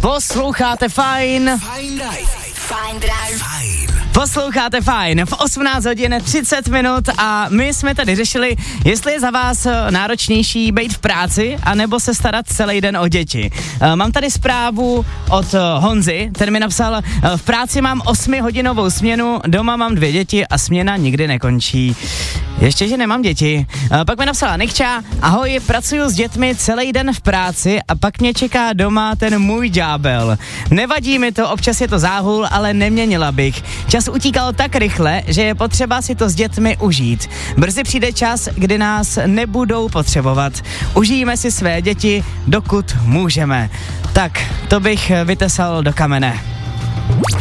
Posloucháte Fajn. Posloucháte Fajn v 18 hodin 30 minut a my jsme tady řešili, jestli je za vás náročnější být v práci, anebo se starat celý den o děti. Mám tady zprávu od Honzy, ten mi napsal, v práci mám 8hodinovou směnu, doma mám 2 děti a směna nikdy nekončí. Ještě, že nemám děti. Pak mi napsala Nikča, ahoj, pracuju s dětmi celý den v práci a pak mě čeká doma ten můj ďábel. Nevadí mi to, občas je to záhul, ale neměnila bych. Čas utíkal tak rychle, že je potřeba si to s dětmi užít. Brzy přijde čas, kdy nás nebudou potřebovat. Užijeme si své děti, dokud můžeme. Tak, to bych vytesal do kamene.